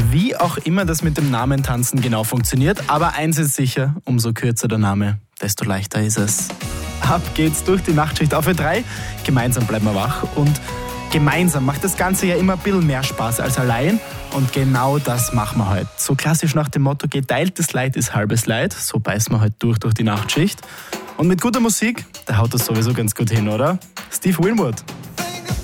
Wie auch immer das mit dem Namentanzen genau funktioniert, aber eins ist sicher, umso kürzer der Name, desto leichter ist es. Ab geht's durch die Nachtschicht auf Ö3. Gemeinsam bleiben wir wach und gemeinsam macht das Ganze ja immer ein bisschen mehr Spaß als allein. Und genau das machen wir heute. So klassisch nach dem Motto, geteiltes Leid ist halbes Leid. So beißen wir heute durch die Nachtschicht. Und mit guter Musik, da haut das sowieso ganz gut hin, oder? Steve Winwood.